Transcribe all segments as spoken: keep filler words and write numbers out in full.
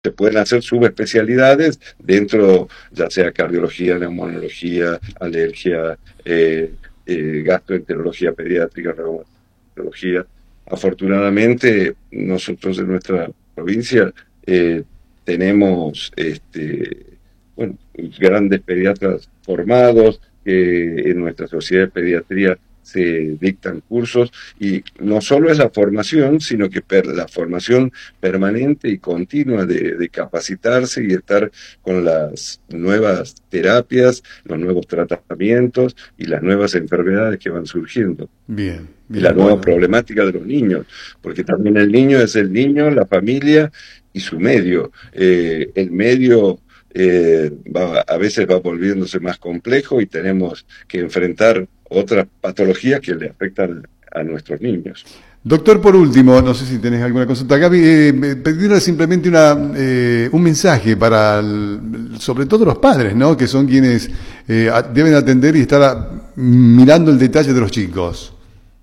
se pueden hacer subespecialidades dentro, ya sea cardiología, neumonología, alergia, eh, eh, gastroenterología pediátrica, reumatología. Afortunadamente, nosotros en nuestra provincia eh, tenemos este, bueno, grandes pediatras formados, que en nuestra sociedad de pediatría se dictan cursos, y no solo es la formación, sino que per, la formación permanente y continua de, de capacitarse y estar con las nuevas terapias, los nuevos tratamientos y las nuevas enfermedades que van surgiendo. Bien, bien, Y la nueva bueno. problemática de los niños, porque también el niño es el niño, la familia y su medio. Eh, el medio eh, va, a veces va volviéndose más complejo y tenemos que enfrentar otras patologías que le afectan a nuestros niños. Doctor, por último, no sé si tenés alguna consulta. Gaby, eh, pedirle simplemente una, eh, un mensaje para, el, sobre todo los padres, ¿no? Que son quienes eh, deben atender y estar a, mirando el detalle de los chicos.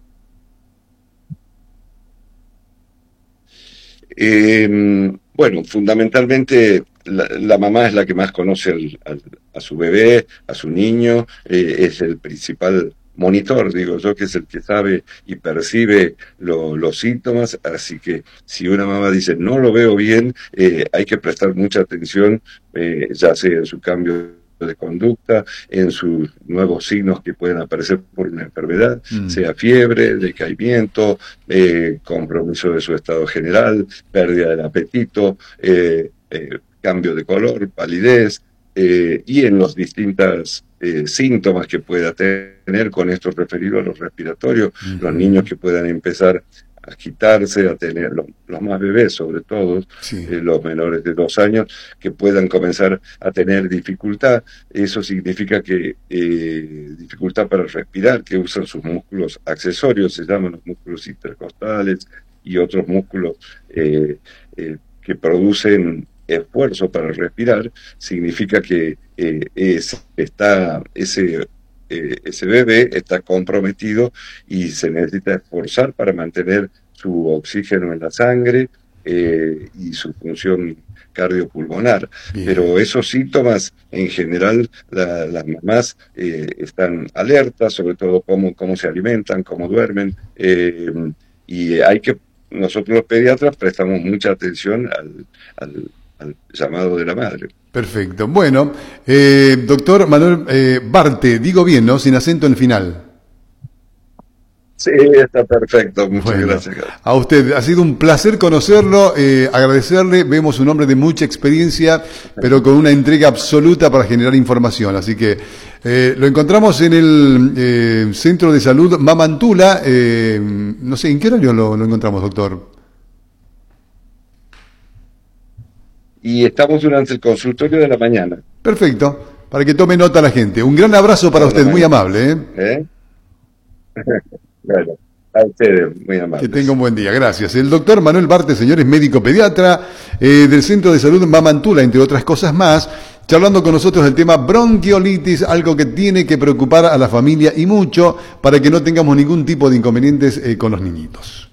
Eh, bueno, fundamentalmente la, la mamá es la que más conoce al, al, a su bebé, a su niño, eh, es el principal monitor, digo yo, que es el que sabe y percibe lo, los síntomas, así que si una mamá dice no lo veo bien, eh, hay que prestar mucha atención, eh, ya sea en su cambio de conducta, en sus nuevos signos que pueden aparecer por una enfermedad, mm. sea fiebre, decaimiento, eh, compromiso de su estado general, pérdida del apetito, eh, eh, cambio de color, palidez, eh, y en los distintos eh, síntomas que pueda tener, con esto referido a los respiratorios, mm. los niños que puedan empezar a agitarse, a tener, los, los más bebés sobre todo, sí. eh, los menores de dos años, que puedan comenzar a tener dificultad. Eso significa que eh, dificultad para respirar, que usan sus músculos accesorios, se llaman los músculos intercostales y otros músculos eh, eh, que producen esfuerzo para respirar, significa que eh, es, está ese Eh, ese bebé está comprometido y se necesita esforzar para mantener su oxígeno en la sangre eh, y su función cardiopulmonar. Bien. Pero esos síntomas, en general, la, las mamás eh, están alertas, sobre todo cómo, cómo se alimentan, cómo duermen, eh, y hay que, nosotros los pediatras prestamos mucha atención al, al al llamado de la madre. Perfecto. Bueno, eh, doctor Manuel eh, Barte, digo bien, ¿no? Sin acento en el final. Sí, está perfecto. Muchas bueno, gracias. A usted, ha sido un placer conocerlo, eh, agradecerle. Vemos un hombre de mucha experiencia, pero con una entrega absoluta para generar información. Así que eh, lo encontramos en el eh, Centro de Salud Mamantula. Eh, no sé, ¿en qué horario lo, lo encontramos, doctor? Y estamos durante el consultorio de la mañana. Perfecto, para que tome nota la gente. Un gran abrazo para usted, muy amable. ¿eh? ¿Eh? Bueno, a ustedes, muy amable. Que tenga un buen día, gracias. El doctor Manuel Barte, señor, es médico pediatra eh, del Centro de Salud Mamantula, entre otras cosas más, charlando con nosotros del tema bronquiolitis, algo que tiene que preocupar a la familia y mucho para que no tengamos ningún tipo de inconvenientes eh, con los niñitos.